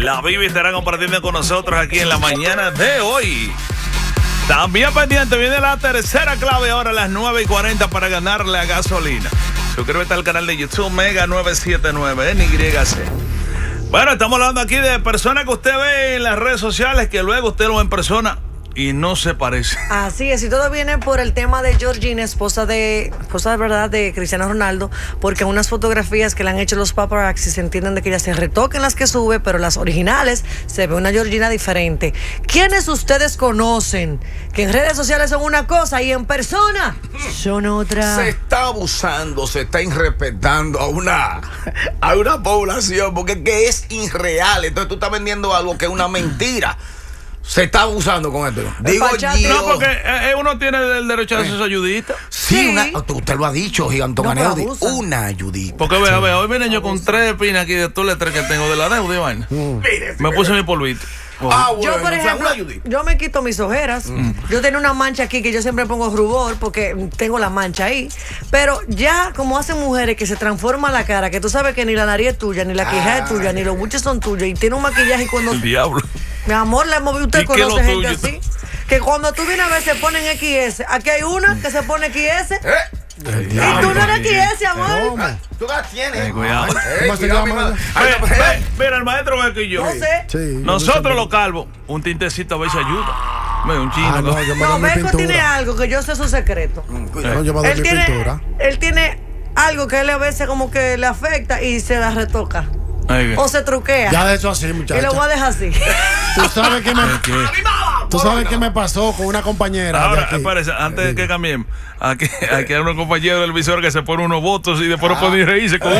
La Bibi estará compartiendo con nosotros aquí en la mañana de hoy. También pendiente, viene la tercera clave ahora a las 9:40 para ganarle a gasolina. Suscríbete al canal de YouTube Mega 979 NYC. Bueno, estamos hablando aquí de personas que usted ve en las redes sociales que luego usted lo ve en persona y no se parece. Así es, y todo viene por el tema de Georgina, esposa de verdad de Cristiano Ronaldo, porque unas fotografías que le han hecho los paparazzi se entienden de que ella se retoca en las que sube, pero las originales se ve una Georgina diferente. ¿Quiénes ustedes conocen que en redes sociales son una cosa y en persona son otra? Se está abusando, se está irrespetando a una población, porque que es irreal. Entonces tú estás vendiendo algo que es una mentira. Se está abusando con esto. Digo yo. No, porque uno tiene el derecho a hacer su ayudita. Sí, usted lo ha dicho, Gigantón Aneudi. Una ayudita. Porque vea, hoy vine yo con 3 espinas aquí de todas las 3 que tengo de la deuda y vaina. Me puse mi polvito. Bueno, yo, por ejemplo, yo me quito mis ojeras. Yo tenía una mancha aquí que yo siempre pongo rubor porque tengo la mancha ahí. Pero ya como hacen mujeres que se transforma la cara, que tú sabes que ni la nariz es tuya, ni la quijada es tuya, ni los buches son tuyos, y tiene un maquillaje y cuando... El diablo. Mi amor, la moví, usted conoce gente así. Que cuando tú vienes a ver se ponen XS. Aquí hay una que se pone XS. Y tú no eres XS, amor. Tú la tienes. Cuidado. ¿Cómo se llama? Mira, el maestro ve que yo. No sé. Sí, Nosotros los calvos, un tintecito a veces ayuda. Un chino. No, Beco tiene algo que yo sé su secreto. No, yo me doy mi pintura. Él tiene algo que él a veces como que le afecta y se la retoca. O se truquea. Ya de eso así, muchachos. Y lo voy a dejar así. ¿Tú sabes qué me pasó con una compañera? Ahora, espérese, antes de que cambiemos, aquí hay un compañero del visor que se pone unos votos y después no puede reírse con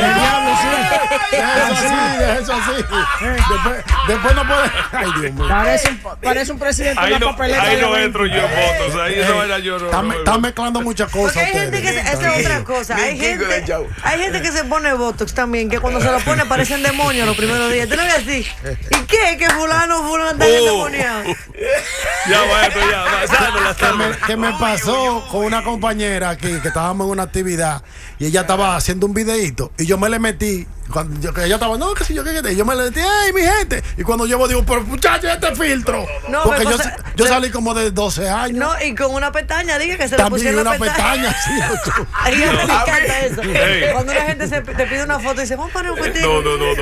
Eso así. Después no puede. Ay, Dios mío. Parece un presidente de la papeleta. Ahí no entro yo votos. Ahí no era yo. Están mezclando muchas cosas. Porque hay gente que esa es otra cosa. Hay gente que se pone botox también, que cuando se lo pone parecen demonios los primeros días. ¿Tú lo ves así? ¿Y qué? Que fulano está endemoniado. Ya, maestro, ya. Que me pasó con una compañera aquí que estábamos en una actividad y ella estaba haciendo un videíto y yo me le metí. Cuando ella estaba, no, que si yo qué, y yo me le metí, ¡ay, mi gente! Y cuando yo digo, pero muchacho, este filtro. No, porque yo salí como de 12 años. No, y con una pestaña, diga que se le pusieron una pestaña. Sí, a ella me encanta eso. Cuando una gente te pide una foto y dice, vamos a poner un cuentito.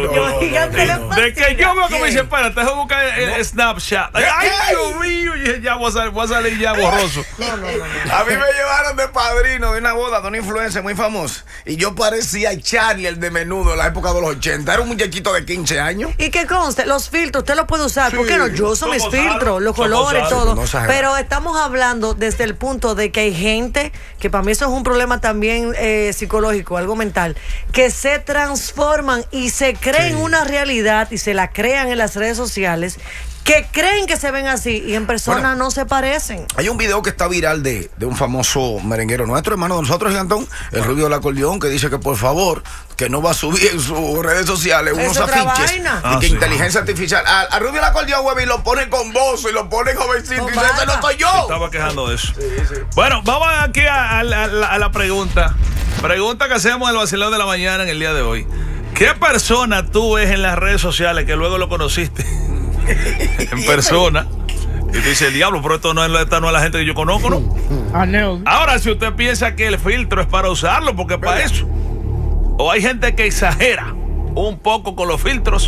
No. De que yo veo que me dice, espérate, déjame buscar el Snapchat. Ay, Dios mío, ya voy a salir ya borroso. A mí me llevaron de padrino de una boda de una influencer muy famosa. Y yo parecía Charlie, el de Menudo, en la época de los 80. Era un muchachito de 15 años. Y que conste, los filtros, usted los puede usar. ¿Por qué no? Yo uso mis filtros, los colores, todo. Pero estamos hablando desde el punto de que hay gente, que para mí eso es un problema también psicológico, algo mental, que se transforman y se creen una realidad y se la crean en las redes sociales, que creen que se ven así y en persona no se parecen. Hay un video que está viral de un famoso merenguero nuestro, hermano de nosotros, Gigantón, el Rubio del Acordeón, que dice que por favor, que no va a subir en sus redes sociales unos afiches y que inteligencia artificial. Al Rubio del Acordeón, Webby, lo pone con voz y lo pone jovencito y dice, ese no soy yo. Estaba quejando de eso. Sí. Bueno, vamos aquí a la pregunta. Pregunta que hacemos en el vacilón de la mañana en el día de hoy. ¿Qué persona tú ves en las redes sociales que luego lo conociste en persona? Y tú dices, diablo, pero esta no es la gente que yo conozco, ¿no? Ahora, si usted piensa que el filtro es para usarlo, porque es para eso. O hay gente que exagera un poco con los filtros.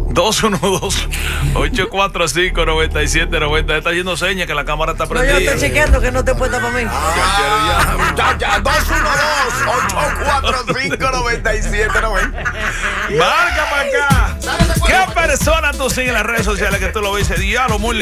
212-845-9790. Está haciendo señas que la cámara está prendida. No, yo estoy chequeando que no te puesta para mí. Ya, 212-845-9790. Marca para acá. ¿Qué persona tú sigues en las redes sociales que tú lo ves y dices, diablo, muy